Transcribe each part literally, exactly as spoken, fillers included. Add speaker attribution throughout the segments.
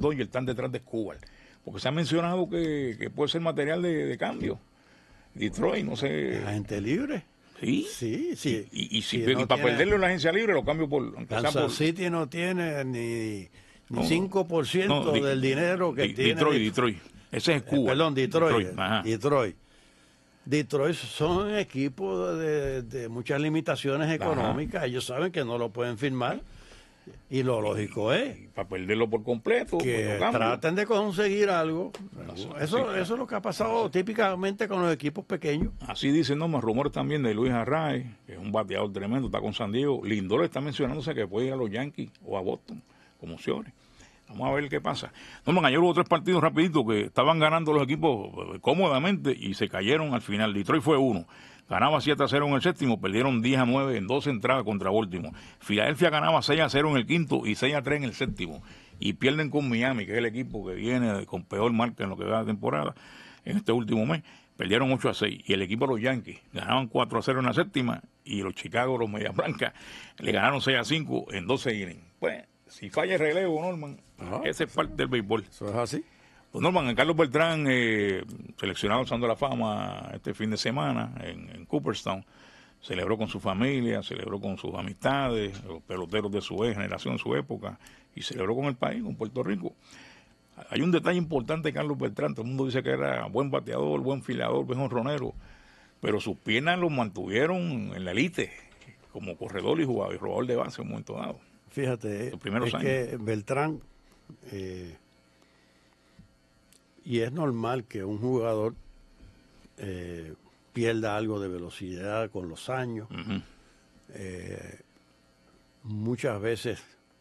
Speaker 1: Dodgers están detrás de Escobar, porque se ha mencionado que, que puede ser material de, de cambio. Detroit, no sé.
Speaker 2: La gente libre.
Speaker 1: Sí,
Speaker 2: sí, sí.
Speaker 1: Y, y, si,
Speaker 2: sí,
Speaker 1: y
Speaker 2: no
Speaker 1: para
Speaker 2: tiene,
Speaker 1: perderlo en la agencia libre lo cambio por...
Speaker 2: Kansas
Speaker 1: por,
Speaker 2: City no tiene ni, ni
Speaker 1: no,
Speaker 2: cinco por ciento
Speaker 1: no,
Speaker 2: del
Speaker 1: di,
Speaker 2: dinero que
Speaker 1: di,
Speaker 2: tiene.
Speaker 1: Detroit, Detroit. Ese es Cuba.
Speaker 2: Eh, perdón, Detroit.
Speaker 1: Detroit. Ajá.
Speaker 2: Detroit. Detroit son equipos de, de muchas limitaciones económicas. Ajá. Ellos saben que no lo pueden firmar. Y lo lógico es
Speaker 1: y para perderlo por completo
Speaker 2: que
Speaker 1: pues
Speaker 2: traten de conseguir algo.
Speaker 1: Eso,
Speaker 2: eso,
Speaker 1: sí,
Speaker 2: eso es lo que ha pasado típicamente con los equipos pequeños.
Speaker 1: Así dicen, no, más rumores también de Luis Arraez, que es un bateador tremendo, está con San Diego. Lindor está mencionándose que puede ir a los Yankees o a Boston, como opciones. Vamos a ver qué pasa. No, man, ayer hubo tres partidos rapiditos que estaban ganando los equipos cómodamente y se cayeron al final. Detroit fue uno. Ganaba siete a cero en el séptimo, perdieron diez a nueve en dos entradas contra Baltimore. Filadelfia ganaba seis a cero en el quinto y seis a tres en el séptimo. Y pierden con Miami, que es el equipo que viene con peor marca en lo que va de temporada en este último mes. Perdieron ocho a seis. Y el equipo de los Yankees ganaban cuatro a cero en la séptima y los Chicago, los Medias Blancas, le ganaron seis a cinco en doce innings. Pues, si falla el relevo, Norman, ajá, ese es parte del béisbol.
Speaker 2: Eso es así.
Speaker 1: Pues Norman, Carlos Beltrán, eh, seleccionado al Salón de la Fama este fin de semana en, en Cooperstown, celebró con su familia, celebró con sus amistades, los peloteros de su generación, de su época, y celebró con el país, con Puerto Rico. Hay un detalle importante de Carlos Beltrán, todo el mundo dice que era buen bateador, buen fileador, buen jonronero, pero sus piernas los mantuvieron en la élite, como corredor y jugador y robador de base en un momento dado.
Speaker 2: Fíjate,
Speaker 1: los primeros
Speaker 2: es
Speaker 1: años.
Speaker 2: que Beltrán... Eh, y es normal que un jugador eh, pierda algo de velocidad con los años.
Speaker 1: Uh-huh.
Speaker 2: Eh, muchas veces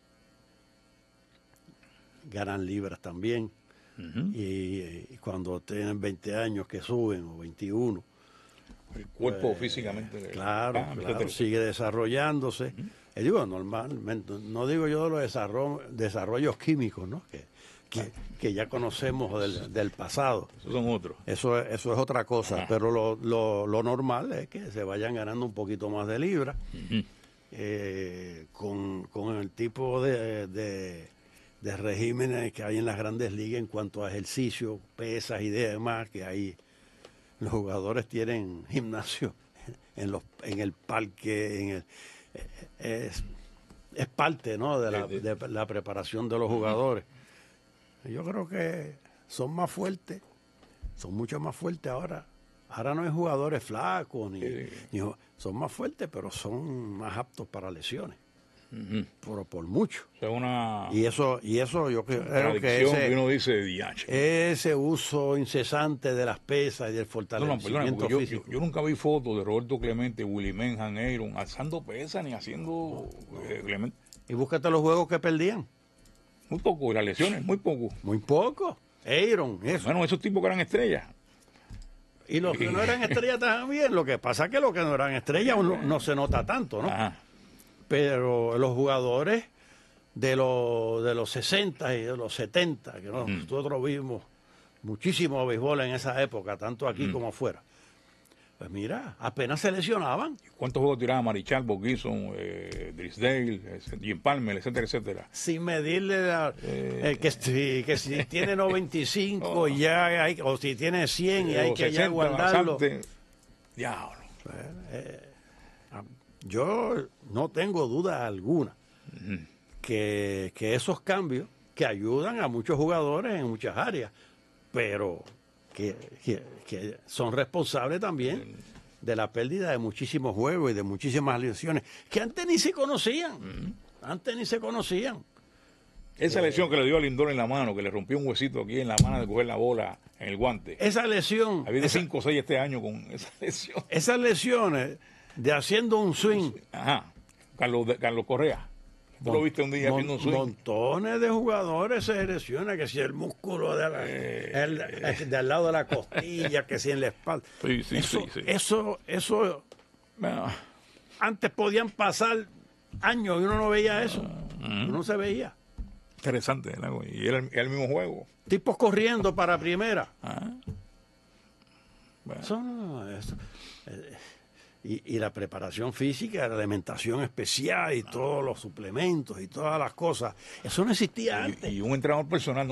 Speaker 2: ganan libras también.
Speaker 1: Uh-huh.
Speaker 2: Y, y cuando tienen veinte años que suben, o veintiuno.
Speaker 1: El cuerpo
Speaker 2: pues,
Speaker 1: físicamente.
Speaker 2: Claro,
Speaker 1: ah,
Speaker 2: claro sigue desarrollándose. Uh-huh. Y digo, normalmente, no digo yo de los desarrollos, desarrollos químicos, ¿no? Que, Que, que ya conocemos del, del pasado.
Speaker 1: Esos son otros.
Speaker 2: Eso, eso es otra cosa,
Speaker 1: Ajá.
Speaker 2: pero lo, lo, lo normal es que se vayan ganando un poquito más de libras
Speaker 1: uh-huh.
Speaker 2: eh, con, con el tipo de, de, de regímenes que hay en las grandes ligas en cuanto a ejercicio, pesas y demás, que hay. Los jugadores tienen gimnasio en, los, en el parque, en el, es, es parte, ¿no?, de la, de la preparación de los jugadores. Yo creo que son más fuertes, son mucho más fuertes ahora. Ahora no hay jugadores flacos, ni, sí. ni son más fuertes, pero son más aptos para lesiones. Uh-huh. por, por mucho.
Speaker 1: O sea, una
Speaker 2: y eso y eso yo creo que ese,
Speaker 1: que uno dice,
Speaker 2: ese uso incesante de las pesas y del fortalecimiento
Speaker 1: no, no,
Speaker 2: físico.
Speaker 1: Yo, yo, yo nunca vi fotos de Roberto Clemente, Willie Menhan, Aaron alzando pesas ni haciendo eh, Clemente.
Speaker 2: Y búscate los juegos que perdían.
Speaker 1: Muy poco, y las lesiones, muy poco.
Speaker 2: Muy poco. Aaron, eso.
Speaker 1: Bueno, esos tipos que eran estrellas.
Speaker 2: Y los que no eran estrellas también. Lo que pasa es que los que no eran estrellas no, no se nota tanto, ¿no?
Speaker 1: Ajá.
Speaker 2: Pero los jugadores de los, de los sesenta y de los setenta, que ¿no? mm. nosotros vimos muchísimo béisbol en esa época, tanto aquí mm. como afuera. Pues mira, apenas se lesionaban.
Speaker 1: ¿Cuántos juegos tiraba Marichal, Bob Gibson, eh, Drysdale, Jim Palmer, etcétera, etcétera?
Speaker 2: Sin medirle la, eh, eh, que, si, que si tiene noventa y cinco oh. y ya hay, o si tiene cien y hay que ya guardarlo.
Speaker 1: Diablo.
Speaker 2: Pues, eh, yo no tengo duda alguna uh-huh. que, que esos cambios que ayudan a muchos jugadores en muchas áreas, pero que, que, que son responsables también de la pérdida de muchísimos juegos y de muchísimas lesiones que antes ni se conocían, uh-huh. antes ni se conocían.
Speaker 1: Esa
Speaker 2: eh,
Speaker 1: lesión que le dio a Lindor en la mano, que le rompió un huesito aquí en la mano de coger la bola en el guante.
Speaker 2: Esa lesión.
Speaker 1: Había cinco o seis este año con esa lesión.
Speaker 2: Esas lesiones de haciendo un swing.
Speaker 1: Ajá. Carlos, de, Carlos Correa. Tú Mon, lo viste un día
Speaker 2: mon,
Speaker 1: haciendo un swing.
Speaker 2: Montones de jugadores se lesionan, que si el músculo de la, eh, el, el, del lado de la costilla, que si en la espalda.
Speaker 1: Sí, sí,
Speaker 2: eso,
Speaker 1: sí, sí.
Speaker 2: Eso, eso, bueno, antes podían pasar años y uno no veía eso. Uh-huh. Uno no se veía.
Speaker 1: Interesante, ¿verdad? Y era el, era el mismo juego.
Speaker 2: Tipos corriendo para primera.
Speaker 1: Ah. Bueno.
Speaker 2: Eso no, eso, eh, y, y la preparación física, la alimentación especial y todos los suplementos y todas las cosas, eso no existía
Speaker 1: y,
Speaker 2: antes.
Speaker 1: Y un entrenador personal, ¿no?